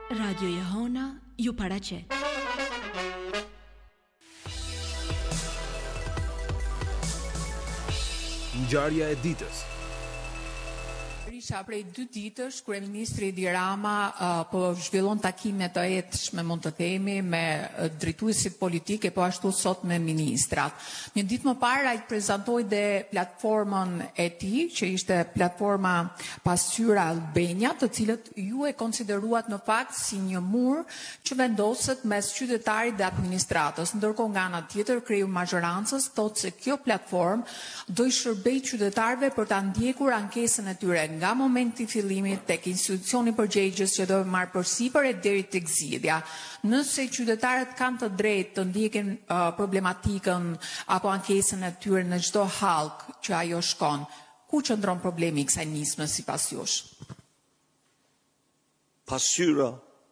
Radio Jehona ju paraqet. Ngjarja e ditës. Isha prej 2 ditësh, kryeministri Edi Rama po zhvillon takime të jetshme, mund të themi, me drejtuesit politike, po ashtu sot me ministrat. Një ditë më parë ai prezantoi dhe platformën e tij, që ishte platforma Pasqyra Albania, të cilët ju e konsideruat në fakt si një mur që vendoset mes qytetarit dhe administratës. Ndërkohë nga ana tjetër, kreu mazhorancës thotë se kjo platformë do i shërbejë qytetarëve për ta ndjekur ankesën e tyre nga momenti i fillimit tek institucioni përgjegjës që do të marrë përsipër e deri tek zgjidhja. Nëse qytetarët kanë të drejtë të ndjekin problematikën apo ankesën e tyre në çdo hallk që ajo shkon, ku qëndron problemi i kësaj nisme sipas jush? Pasqyra.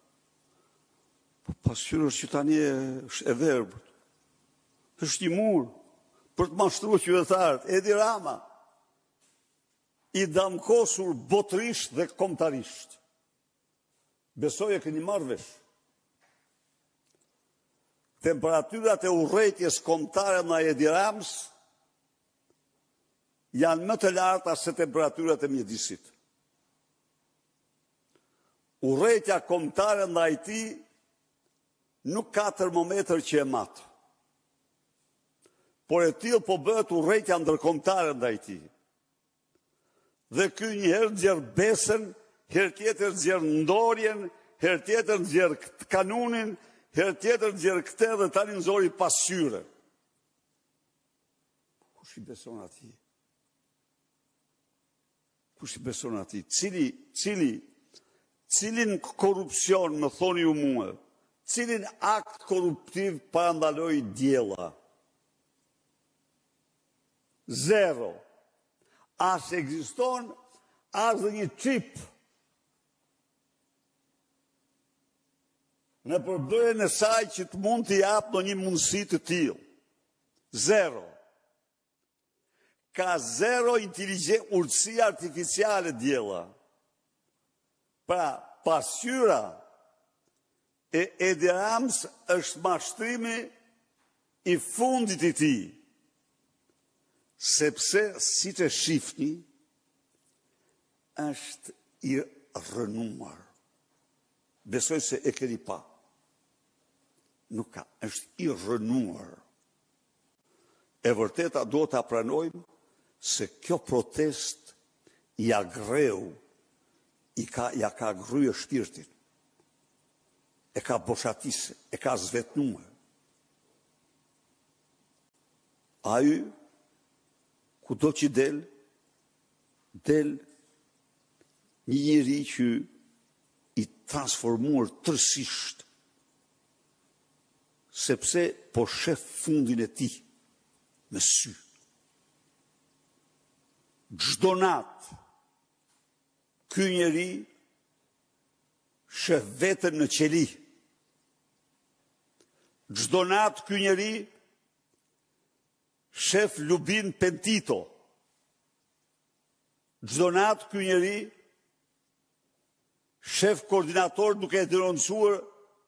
Pasqyra që tani është e verbët. Është një mur për të mashtruar qytetarët. Edi Rama i damkosur botërisht dhe kombëtarisht. Besoj e keni marrë vesh. Temperaturat e urrejtjes kombëtare në Edi Ramës janë më të larta se temperaturat e mjedisit. Urrejtja kombëtare ndaj tij nuk ka termometër që e matë. Por e tillë po bëhet urrejtja ndërkombëtare ndaj tij. Dhe ky një herë nxjerr besën, herë tjetër nxjerr ndorjen, herë tjetër nxjerr kanunin, herë tjetër nxjerr këtë dhe tani nxori pasqyrë. Kush i beson atij? Kush i beson atij? Cilin korrupsion, më thoni ju mua, cilin akt korruptiv parandaloi Djella? Zero. As ekziston as dhe një çip në përbërjen e saj që të mund të japë në një mundësi të tillë. Zero. Ka zero urtësi artificiale Djella. Pra, pasqyra e Edi Ramës është mashtrimi i fundit i tij. Sepse, si të shifni, është i rënuar. Besoj se e keni pa. Nuk ka, është i rënuar. E vërteta do të pranojmë se kjo protest i agreu, ja ka gryë shpirtin, e ka boshatise, e ka zvetnuar. Ai kudo që del një njeri që i transformuar tërësisht, sepse po shef fundin e tij me sy. Çdo natë, ky njeri shef veten në qeli. Çdo natë ky njeri shef Lubin Pentito. Çdo natë ky njeri shef koordinator duke e denoncuar.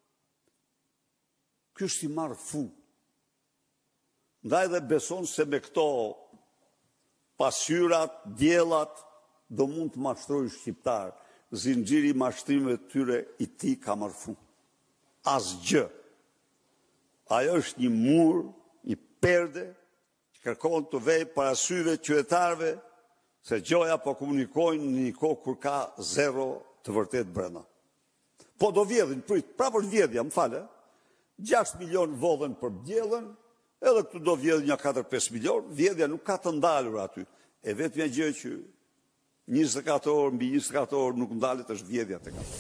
Ky është i marrë fu. Ndaj dhe beson se me këto pasqyrat, Djellat do mund të mashtrojë shqiptar. Zinxhiri i mashtrimeve të tyre i tij ka marrë fu. Asgjë. Ajo është një mur, një perde kërkon të vej para syve qytetarëve se gjoja po komunikojnë në një kohë kur ka zero të vërtet brenda. Po do vjedhin, prapë është vjedhja, më fale, 6 milion vodhen për Djellën, edhe këtu do vjedhin një 4-5 milion, vjedhja nuk ka të ndalur aty. E vetmja gjë që 24 orë mbi 24 orë nuk ndalet është vjedhja tek ato.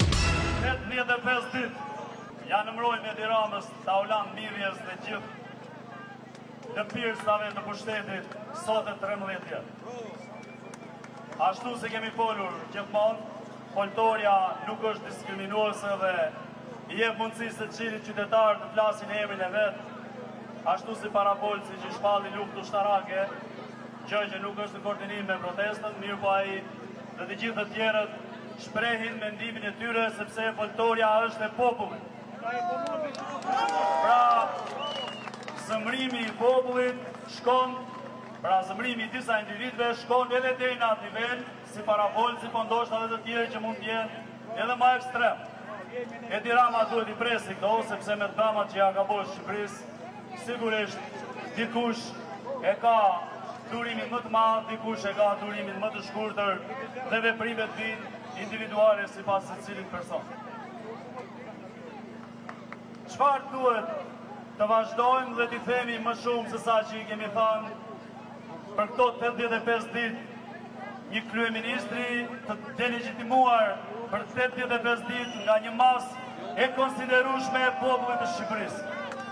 85 ditë janë numërojnë Edi Ramës, Taulan Mirjes dhe gjithë të pirësave të pushtetit sot e 13 jetë. Ashtu se kemi folur gjithmonë, foltorja nuk është diskriminuese dhe i jep mundësi se çdo qytetar të flasin emrin e vet, ashtu si parabolsi që shpalli luftë ushtarake, gjë që nuk është në koordinim me protestën, mirë po ai dhe të gjithë të tjerët shprehin mendimin e tyre sepse foltoria është e popullit. Pra, zëmrimi i popullit shkon, pra zëmrimi i disa individëve shkon edhe deri në atë nivel, si parafolë, po ndoshta edhe të tjerë që mund të jenë edhe më ekstrem. Edi Rama duhet i presi këto, sepse me dramat që ja ka bërë Shqipërisë, sigurisht dikush e ka durimin më të madh, dikush e ka durimin më të shkurtër dhe veprimet vijnë individuale sipas secilit person. Çfarë duhet të vazhdojmë dhe t'i themi më shumë se sa që i kemi thënë për këto 85 ditë, një kryeministri të delegjitimuar për 85 ditë nga një masë e konsiderueshme e popullit të Shqipërisë.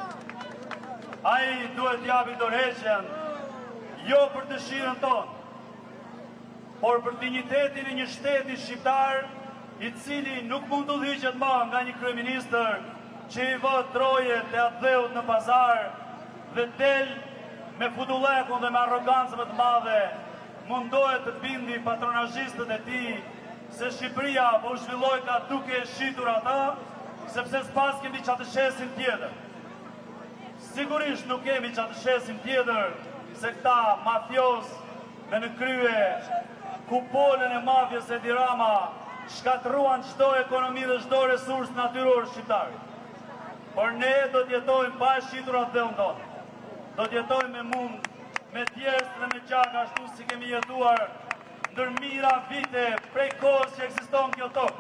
Ai duhet t'japi dorëheqjen jo për dëshirën tonë, por për dinjitetin e një shteti shqiptar i cili nuk mund të udhëhiqet më nga një kryeministër që i vë trojet e atë në pazar dhe del me futullekun dhe me arrogancë më të madhe, mundohet të bindi patronazhistët e tij se Shqipëria po u zhvilloi ka duke e shitur ata, sepse s'pas kemi çfarë të shesim tjetër. Sigurisht nuk kemi çfarë të shesim tjetër, se këta mafios me në krye kupolën e mafjes e Edi Rama shkatruan çdo ekonomi dhe çdo resurs natyror shqiptar. Por ne do të jetojmë pa shitur atë dhënë tonë. Do të jetojmë me mund, me djersë dhe me gjaka ashtu si kemi jetuar ndër mijëra vite prej kohës që ekziston kjo tokë.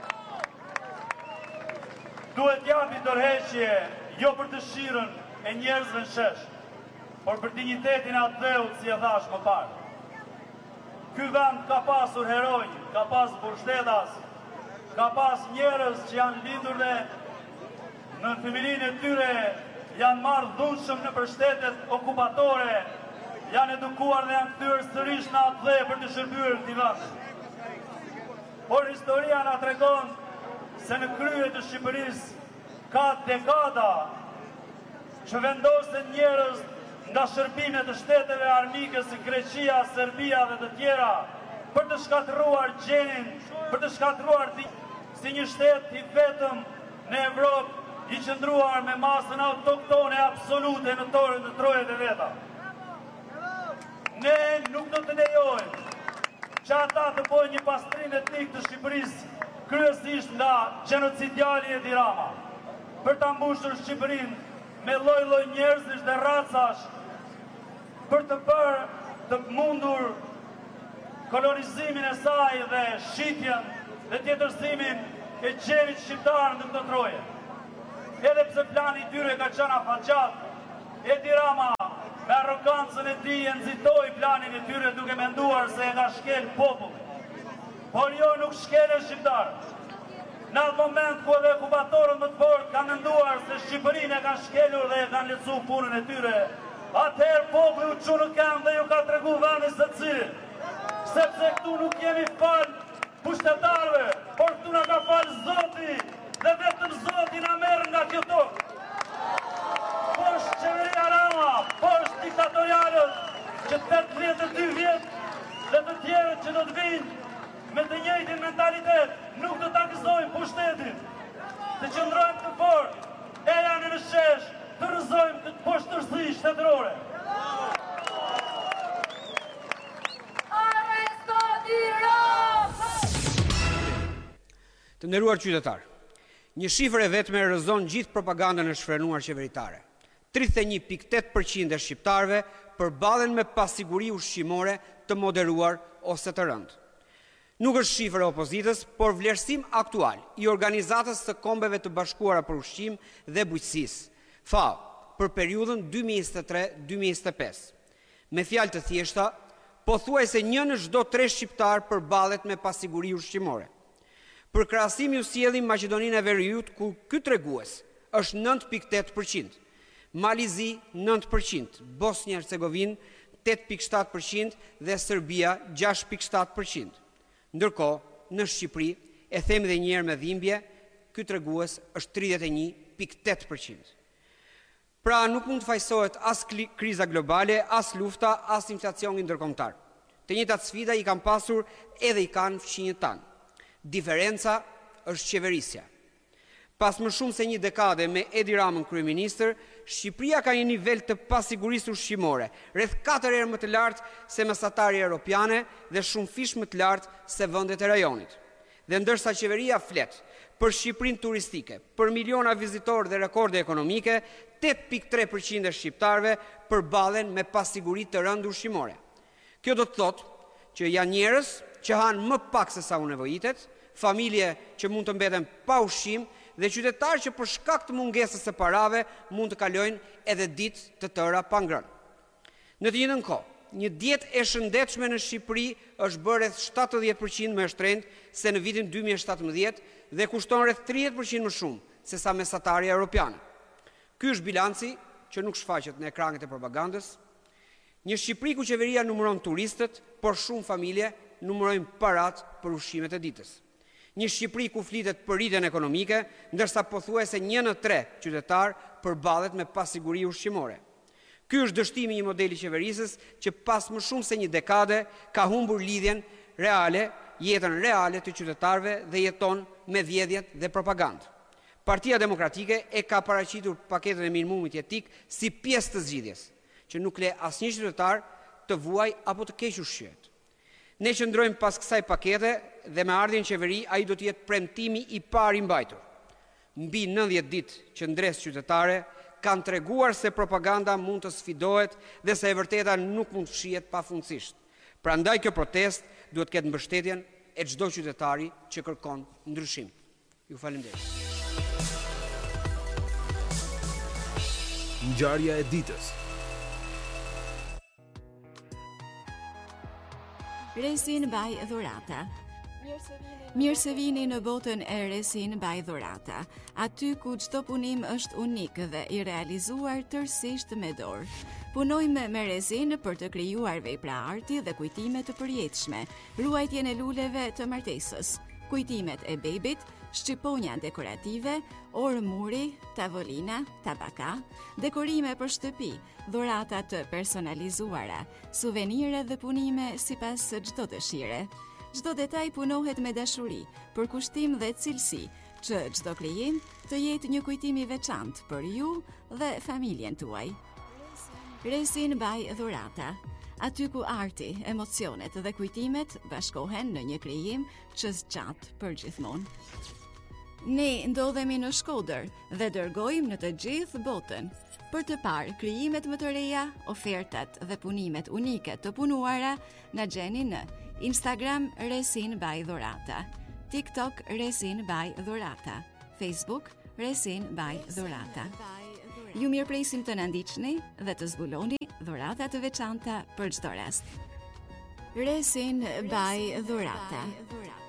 Duhet japi dorëheqje jo për dëshirën e njerëzve në shesh, por për dinjitetin e atë dheut, si e thash më parë. Ky vend ka pasur heroj, ka pas pushtetas, ka pas njerëz që janë lindur dhe në femilinë e tyre janë marrë dhunshëm në shtetet okupatore, janë edukuar dhe janë kthyer sërish në atë dhe për të shërbyer këtij vendi. Por historia na tregon se në krye të Shqipërisë ka dekada që vendosen njerëz nga shërbimet të shteteve armike si Greqia, Serbia dhe të tjera për të shkatëruar gjenin, për të shkatëruar si një shtet i vetëm në Evropë i qëndruar me masën autoktone absolute në trojet e veta. Ne nuk do të lejojmë që ata të bojnë një pastrim etnik të Shqipërisë kryesisht nga genocidiali Edi Rama, për ta mbushur Shqipërinë me lloj-lloj njerëzish dhe racash, për të bërë të mundur kolonizimin e saj dhe shitjen dhe tjetërsimin e gjenit shqiptar në këtë troje. Edhe pse plani i tyre ka qenë afaqat, Edi Rama me arrogancën e tij e nxitoi planin e tyre duke menduar se e ka shkel popullin. Por jo, nuk shkel shqiptarët. Në atë moment ku edhe okupatorët më të fortë kanë menduar se Shqipërinë e kanë shkelur dhe e kanë lecuar punën e tyre, atëherë populli u çu në këmbë dhe ju ka tregu vendin secili. Sepse këtu nuk jemi fal pushtetarëve, por këtu na ka fal Zoti dhe vetëm Zoti na merr nga kjo tokë. Poshtë qeveria Rama, poshtë diktatorialët që 82 vjet dhe të tjerët që do të vinë me të njëjtin mentalitet nuk do ta gëzojnë pushtetin. Të qëndrojmë të fortë, e janë në shesh, të rrëzojmë të poshtërsi shtetërore. Të nderuar qytetarë, një shifër e vetme rrëzon gjithë propagandën e shfrenuar qeveritare. 31.8% e shqiptarëve përballen me pasiguri ushqimore të moderuar ose të rëndë. Nuk është shifër e opozitës, por vlerësim aktual i Organizatës së Kombeve të Bashkuara për Ushqim dhe Bujqësisë, FAO, për periudhën 2023-2025. Me fjalë të thjeshta, pothuajse 1 në çdo 3 shqiptar përballet me pasiguri ushqimore. Për krahasim ju sjellim Maqedoninë e Veriut, ku ky tregues është 9.8%, Malizi 9%, Bosnjë-Hercegovinë 8.7% dhe Serbia 6.7%. Ndërkohë, në Shqipëri, e them edhe një herë me dhimbje, ky tregues është 31.8%. Pra nuk mund të fajsohet as kriza globale, as lufta, as inflacioni ndërkombëtar. Të njëjtat sfida i kanë pasur edhe i kanë fqinjët tanë. Diferenca është qeverisja. Pas më shumë se një dekade me Edi Ramën kryeministër, Shqipëria ka një nivel të pasigurisë ushqimore, rreth 4 herë më të lartë se mesatari europiane dhe shumë fish më të lartë se vendet e rajonit. Dhe ndërsa qeveria flet për Shqipërinë turistike, për miliona vizitorë dhe rekorde ekonomike, 8.3% e shqiptarëve përballen me pasiguri të rëndë ushqimore. Kjo do të thotë që janë njerëz që hanë më pak se sa u nevojitet, familje që mund të mbeten pa ushqim dhe qytetarë që për shkak të mungesës së parave mund të kalojnë edhe ditë të tëra pa ngrënë. Në të njëjtën kohë, një dietë e shëndetshme në Shqipëri është bërë rreth 70% më e shtrenjtë se në vitin 2017 dhe kushton rreth 30% më shumë se sa mesatarja europiane. Ky është bilanci që nuk shfaqet në ekranet e propagandës. Një Shqipëri ku qeveria numëron turistët, por shumë familje numërojnë parat për ushqimet e ditës. Një Shqipëri ku flitet për rritjen ekonomike, ndërsa pothuajse 1 në 3 qytetar përballet me pasiguri ushqimore. Ky është dështimi i një modeli qeverisës që pas më shumë se një dekade ka humbur lidhjen reale, jetën reale të qytetarëve dhe jeton me vjedhjet dhe propagandë. Partia Demokratike e ka paraqitur paketën e minimumit jetik si pjesë të zgjidhjes, që nuk le asnjë qytetar të vuaj apo të keq ushqyet. Ne qëndrojmë pas kësaj pakete dhe me ardhjen qeveri ai do të jetë premtimi i parë i mbajtur. Mbi 90 ditë qëndres qytetare kanë treguar se propaganda mund të sfidohet dhe se e vërteta nuk mund të fshihet pafundësisht. Prandaj kjo protestë duhet të ketë mbështetjen e çdo qytetari që kërkon ndryshim. Ju falenderoj. Ngjarja e ditës. Resin by Dhurata. Mirë se vini në botën e Resin by Dhurata, aty ku çdo punim është unik dhe i realizuar tërësisht me dorë. Punojmë me Resin për të krijuar vepra arti dhe kujtime të përjetshme, ruajtjen e luleve të martesës, kujtimet e bebit, shqiponja dekorative, orë muri, tavolina, tabaka, dekorime për shtëpi, dhurata të personalizuara, suvenire dhe punime sipas çdo dëshire. Çdo detaj punohet me dashuri, për kushtim dhe cilësi, që çdo krijim të jetë një kujtim i veçantë për ju dhe familjen tuaj. Resin by Dhurata, aty ku arti, emocionet dhe kujtimet bashkohen në një krijim që zgjat për gjithmonë. Ne ndodhemi në Shkodër dhe dërgojmë në të gjithë botën për të parë krijimet më të reja, ofertat dhe punimet unike të punuara na gjeni në Instagram Resin by Dhurata, TikTok Resin by Dhurata, Facebook Resin by Dhurata. Ju mirëpresim të na ndiqni dhe të zbuloni dhurata të veçanta për çdo rast. Resin by Dhurata.